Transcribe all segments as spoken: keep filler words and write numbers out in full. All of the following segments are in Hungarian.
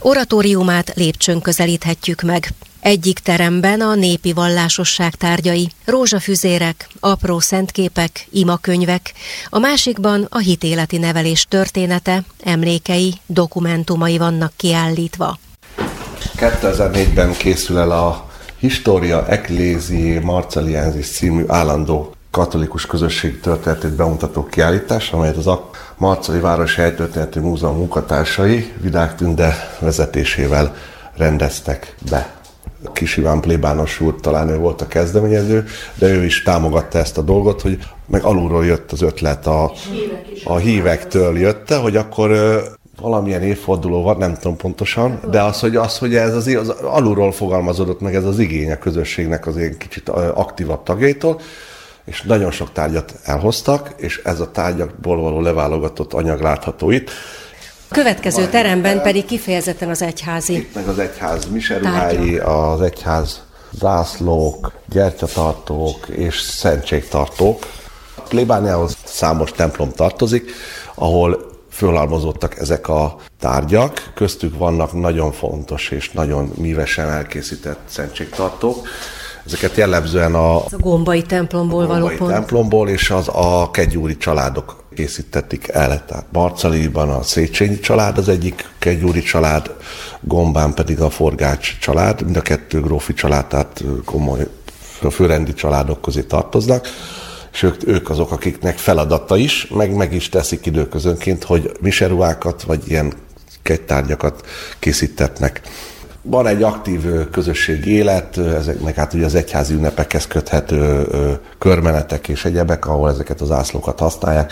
Oratóriumát lépcsőn közelíthetjük meg. Egyik teremben a népi vallásosság tárgyai, rózsafüzérek, apró szentképek, imakönyvek, a másikban a hitéleti nevelés története, emlékei, dokumentumai vannak kiállítva. kétezer-négyben készül el a Historia Ecclesiae Marcelliensis című állandó katolikus közösség történetét bemutató kiállítás, amelyet az a Marcali Városi Helytörténeti Múzeum munkatársai Vidák Tünde vezetésével rendeztek be. Kis Iván plébános úr, talán ő volt a kezdeményező, de ő is támogatta ezt a dolgot, hogy meg alulról jött az ötlet, a, a hívektől jötte, hogy akkor valamilyen évforduló van, nem tudom pontosan, de az, hogy, az, hogy ez az, az alulról fogalmazódott meg ez az igény a közösségnek az ilyen kicsit aktívabb tagjaitól, és nagyon sok tárgyat elhoztak, és ez a tárgyakból való leválogatott anyag látható itt. A következő teremben pedig kifejezetten az egyházi. Itt meg az egyház miseruhái, az egyház zászlók, gyertyatartók és szentségtartók. A plébániához számos templom tartozik, ahol fölhalmozottak ezek a tárgyak, köztük vannak nagyon fontos és nagyon mívesen elkészített szentségtartók. Ezeket jellemzően a, a Gombai templomból a Gombai való pont. templomból és az a kegyúri családok készítették el. Tehát Marcaliban a Széchenyi család az egyik kegyúri család, Gombán pedig a Forgács család, mind a kettő grófi család, tehát komoly a főrendi családok közé tartoznak, és ők, ők azok, akiknek feladata is, meg meg is teszik időközönként, hogy miseruhákat vagy ilyen kegytárgyakat készítetnek. Van egy aktív közösségi élet, ezeknek hát ugye az egyházi ünnepekhez köthető körmenetek és egyebek, ahol ezeket az zászlókat használják.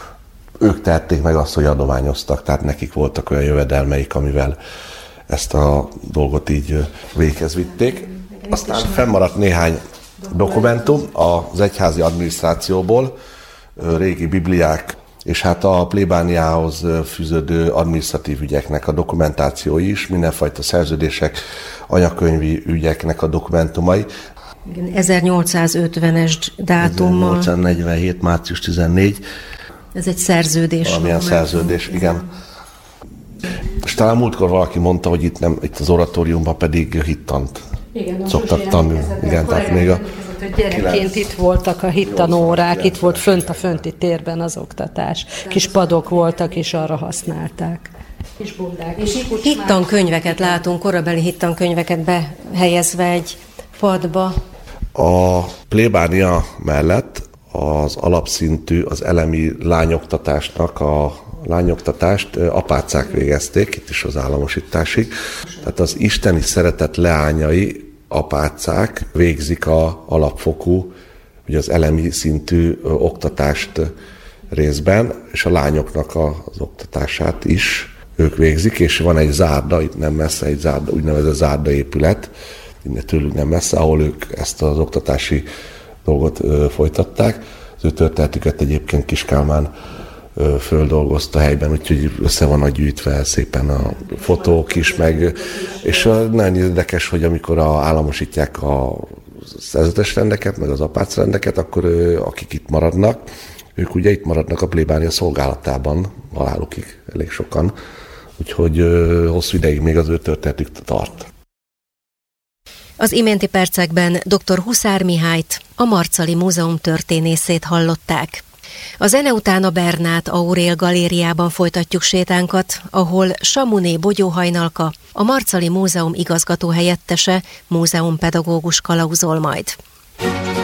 Ők tehették meg azt, hogy adományoztak, tehát nekik voltak olyan jövedelmeik, amivel ezt a dolgot így véghez vitték. Aztán fennmaradt néhány dokumentum az egyházi adminisztrációból, régi bibliák, és hát a plébániához fűződő adminisztratív ügyeknek a dokumentációi is, mindenfajta szerződések, anyakönyvi ügyeknek a dokumentumai. ezernyolcszázötvenes dátummal. ezernyolcszáznegyvenhét. március tizennégy. Ez egy szerződés. Valamilyen szerződés, igen. És talán múltkor valaki mondta, hogy itt, nem, itt az oratóriumban pedig hittant igen, szoktak tanulni. Igen, tehát még a gyerekként itt voltak a hittanórák, itt volt fönt a fönti térben az oktatás. Kis padok voltak, és arra használták. Kis bundák. És hittankönyveket látunk, korabeli hittankönyveket behelyezve egy padba. A plébánia mellett az alapszintű, az elemi lányoktatásnak a lányoktatást apácák végezték, itt is az államosításig. Tehát az isteni szeretet leányai, apácák végzik a alapfokú, ugye az elemi szintű oktatást részben, és a lányoknak az oktatását is ők végzik, és van egy zárda, itt nem messze, egy zárda, úgynevezett zárda épület, innen tőlük nem messze, ahol ők ezt az oktatási dolgot folytatták. Az ő történetüket egyébként Kis Kálmán földolgozta helyben, úgyhogy össze vannak gyűjtve szépen a fotók is, meg, és nagyon érdekes, hogy amikor a, államosítják a szerzetes rendeket, meg az apác rendeket, akkor ő, akik itt maradnak, ők ugye itt maradnak a plébánia szolgálatában, halálukig elég sokan, úgyhogy hosszú ideig még az ő történetük tart. Az iménti percekben dr. Huszár Mihályt, a Marcali Múzeum történészét hallották. A zene után a Bernát Aurél galériában folytatjuk sétánkat, ahol Samuné Bogyóhajnalka, a Marcali Múzeum igazgató helyettese, múzeumpedagógus kalauzol majd.